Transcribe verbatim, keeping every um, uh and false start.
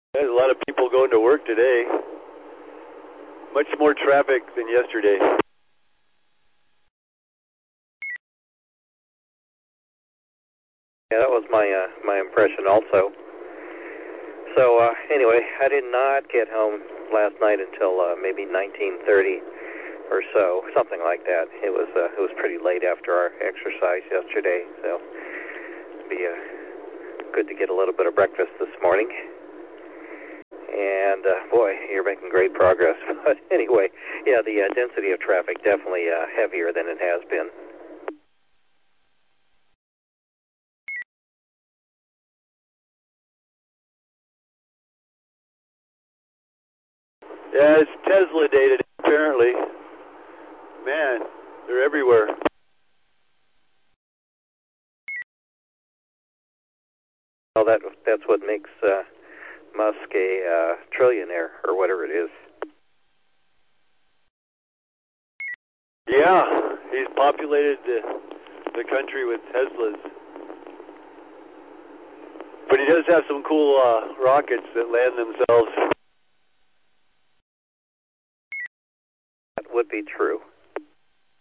There's a lot of people going to work today. Much more traffic than yesterday. Yeah, that was my uh, my impression also. So uh, anyway, I did not get home last night until uh, maybe nineteen thirty or so, something like that. It was uh, it was pretty late after our exercise yesterday, so it'd be uh, good to get a little bit of breakfast this morning. And uh, boy, you're making great progress. But anyway, yeah, the uh, density of traffic definitely uh, heavier than it has been. Yeah, it's Tesla day today, apparently. Man, they're everywhere. Well, that that's what makes uh, Musk a uh, trillionaire, or whatever it is. Yeah, he's populated the, the country with Teslas. But he does have some cool uh, rockets that land themselves. That would be true.